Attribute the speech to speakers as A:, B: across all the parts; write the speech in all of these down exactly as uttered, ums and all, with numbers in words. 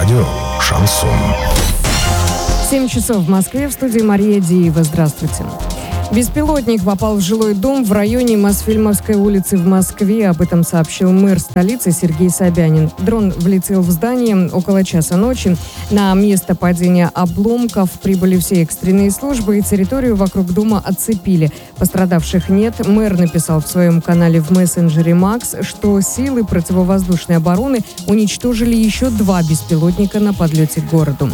A: Радио «Шансон».
B: семь часов в Москве, в студии Мария Диева. Здравствуйте. Беспилотник попал в жилой дом в районе Мосфильмовской улицы в Москве. Об этом сообщил мэр столицы Сергей Собянин. Дрон влетел в здание около часа ночи. На место падения обломков прибыли все экстренные службы и территорию вокруг дома оцепили. Пострадавших нет. Мэр написал в своем канале в мессенджере Макс, что силы противовоздушной обороны уничтожили еще два беспилотника на подлете к городу.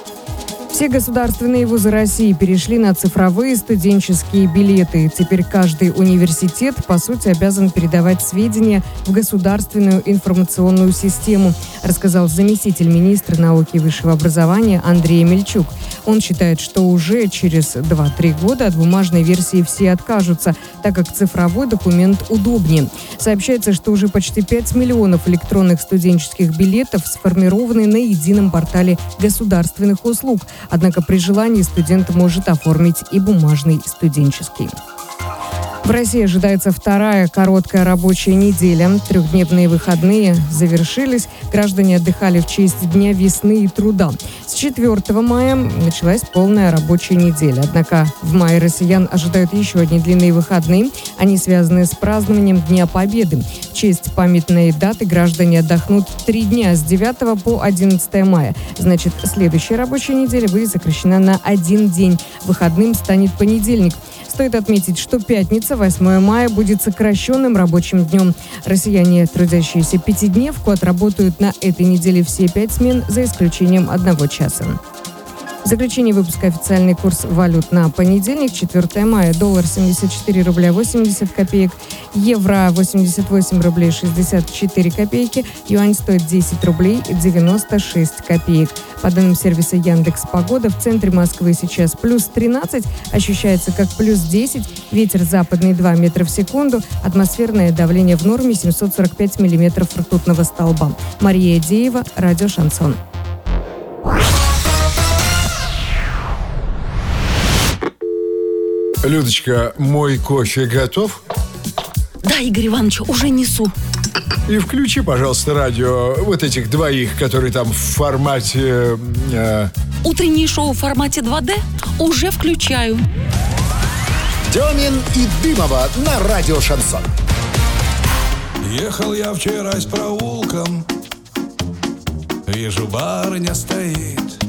B: Все государственные вузы России перешли на цифровые студенческие билеты. Теперь каждый университет, по сути, обязан передавать сведения в государственную информационную систему, рассказал заместитель министра науки и высшего образования Андрей Мельчук. Он считает, что уже через два-три года от бумажной версии все откажутся, так как цифровой документ удобнее. Сообщается, что уже почти пять миллионов электронных студенческих билетов сформированы на едином портале государственных услуг. Однако при желании студент может оформить и бумажный студенческий. В России ожидается вторая короткая рабочая неделя. Трехдневные выходные завершились. Граждане отдыхали в честь Дня весны и труда. С четвёртого мая началась полная рабочая неделя. Однако в мае россиян ожидают еще одни длинные выходные. Они связаны с празднованием Дня Победы. В честь памятной даты граждане отдохнут три дня с девятого по одиннадцатое мая. Значит, следующая рабочая неделя будет сокращена на один день. Выходным станет понедельник. Стоит отметить, что пятница, восьмое мая, будет сокращенным рабочим днем. Россияне, трудящиеся пятидневку, отработают на этой неделе все пять смен, за исключением одного часа. В заключение выпуска официальный курс валют на понедельник, четвёртое мая. Доллар семьдесят четыре рубля восемьдесят копеек, евро восемьдесят восемь рублей шестьдесят четыре копейки, юань стоит десять рублей девяносто шесть копеек. По данным сервиса Яндекс.Погода, в центре Москвы сейчас плюс тринадцать, ощущается как плюс десять, ветер западный два метра в секунду, атмосферное давление в норме семьсот сорок пять миллиметров ртутного столба. Мария Деева, радио «Шансон».
C: Людочка, мой кофе готов?
D: Да, Игорь Иванович, уже несу.
C: И включи, пожалуйста, радио вот этих двоих, которые там в формате... Э...
D: Утреннее шоу в формате два дэ уже включаю.
E: Демин и Дымова на радио «Шансон».
F: Ехал я вчера с проулком, вижу, барыня стоит,